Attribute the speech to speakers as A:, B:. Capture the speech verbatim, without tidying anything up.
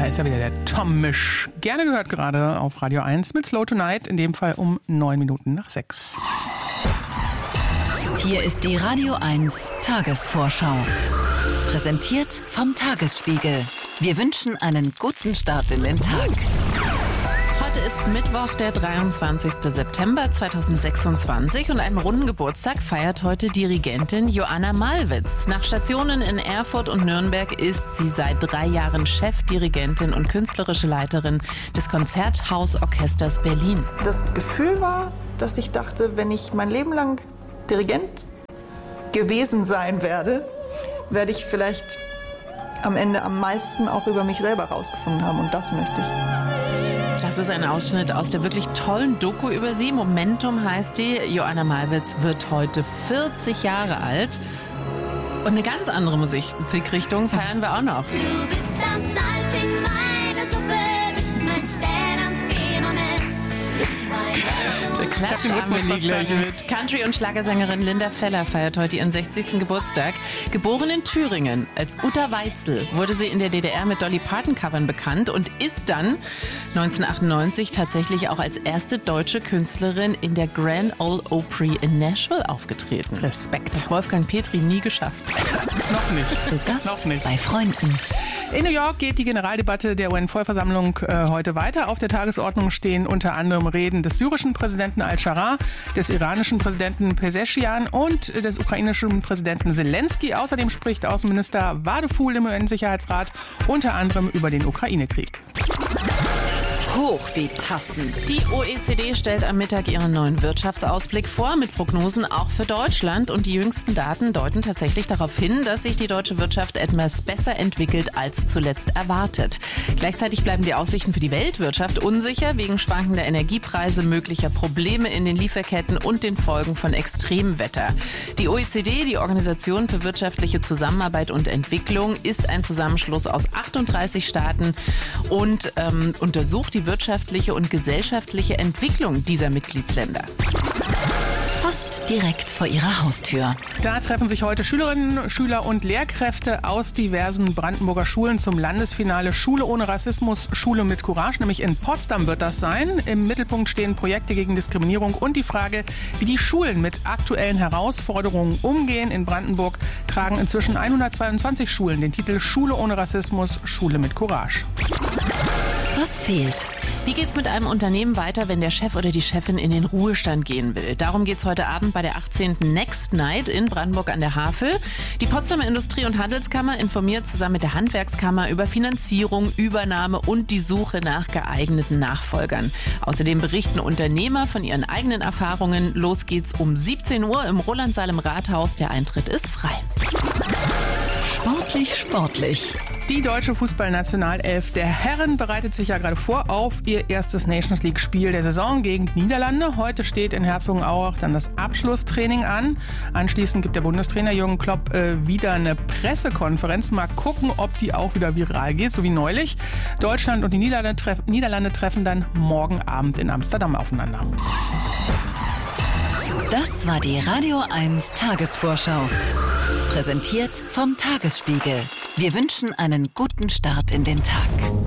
A: Da ist ja wieder der Tom Misch. Gerne gehört gerade auf Radio eins mit Slow Tonight, in dem Fall um neun Minuten nach sechs.
B: Hier ist die Radio eins Tagesvorschau. Präsentiert vom Tagesspiegel. Wir wünschen einen guten Start in den Tag. Heute ist Mittwoch, der dreiundzwanzigster September zweitausendsechsundzwanzig und einen runden Geburtstag feiert heute Dirigentin Joanna Malwitz. Nach Stationen in Erfurt und Nürnberg ist sie seit drei Jahren Chefdirigentin und künstlerische Leiterin des Konzerthausorchesters Berlin.
C: Das Gefühl war, dass ich dachte, wenn ich mein Leben lang Dirigent gewesen sein werde, werde ich vielleicht am Ende am meisten auch über mich selber rausgefunden haben, und das möchte ich.
B: Das ist ein Ausschnitt aus der wirklich tollen Doku über sie. Momentum heißt die. Joanna Malwitz wird heute vierzig Jahre alt. Und eine ganz andere Musikrichtung feiern wir auch noch.
D: Du bist das Salz in meiner Suppe, bist mein Stern am Firmament.
B: Der Klatsch Amelie gleich mit. Country- und Schlagersängerin Linda Feller feiert heute ihren sechzigsten Geburtstag. Geboren in Thüringen als Uta Weitzel wurde sie in der D D R mit Dolly Parton-Covern bekannt und ist dann neunzehnhundertachtundneunzig tatsächlich auch als erste deutsche Künstlerin in der Grand Ole Opry in Nashville aufgetreten.
A: Respekt.
B: Hat Wolfgang Petri nie geschafft.
A: Noch nicht.
B: Zu Gast
A: Noch nicht.
B: bei Freunden.
A: In New York geht die Generaldebatte der U N-Vollversammlung äh, heute weiter. Auf der Tagesordnung stehen unter anderem Reden des syrischen Präsidenten Al-Sharaa, des iranischen Präsidenten Pezeshkian und des ukrainischen Präsidenten Zelensky. Außerdem spricht Außenminister Wadeful im U N-Sicherheitsrat unter anderem über den Ukraine-Krieg.
B: Hoch die Tassen. Die O E C D stellt am Mittag ihren neuen Wirtschaftsausblick vor mit Prognosen auch für Deutschland. Und die jüngsten Daten deuten tatsächlich darauf hin, dass sich die deutsche Wirtschaft etwas besser entwickelt als zuletzt erwartet. Gleichzeitig bleiben die Aussichten für die Weltwirtschaft unsicher wegen schwankender Energiepreise, möglicher Probleme in den Lieferketten und den Folgen von Extremwetter. Die O E C D, die Organisation für wirtschaftliche Zusammenarbeit und Entwicklung, ist ein Zusammenschluss aus achtunddreißig Staaten und ähm, untersucht die wirtschaftliche und gesellschaftliche Entwicklung dieser Mitgliedsländer. Fast direkt vor ihrer Haustür.
A: Da treffen sich heute Schülerinnen, Schüler und Lehrkräfte aus diversen Brandenburger Schulen zum Landesfinale Schule ohne Rassismus, Schule mit Courage. Nämlich in Potsdam wird das sein. Im Mittelpunkt stehen Projekte gegen Diskriminierung und die Frage, wie die Schulen mit aktuellen Herausforderungen umgehen. In Brandenburg tragen inzwischen hundertzweiundzwanzig Schulen den Titel Schule ohne Rassismus, Schule mit Courage.
B: Was fehlt? Wie geht's mit einem Unternehmen weiter, wenn der Chef oder die Chefin in den Ruhestand gehen will? Darum geht's heute Abend bei der achtzehnten Next Night in Brandenburg an der Havel. Die Potsdamer Industrie- und Handelskammer informiert zusammen mit der Handwerkskammer über Finanzierung, Übernahme und die Suche nach geeigneten Nachfolgern. Außerdem berichten Unternehmer von ihren eigenen Erfahrungen. Los geht's um siebzehn Uhr im Rolandsaal im Rathaus. Der Eintritt ist frei. Sportlich, sportlich.
A: Die deutsche Fußballnationalelf der Herren bereitet sich ja gerade vor auf ihr erstes Nations League-Spiel der Saison gegen die Niederlande. Heute steht in Herzogenaurach dann das Abschlusstraining an. Anschließend gibt der Bundestrainer Jürgen Klopp äh, wieder eine Pressekonferenz. Mal gucken, ob die auch wieder viral geht, so wie neulich. Deutschland und die Niederlande, treff- Niederlande treffen dann morgen Abend in Amsterdam aufeinander.
B: Das war die Radio eins Tagesvorschau. Präsentiert vom Tagesspiegel. Wir wünschen einen guten Start in den Tag.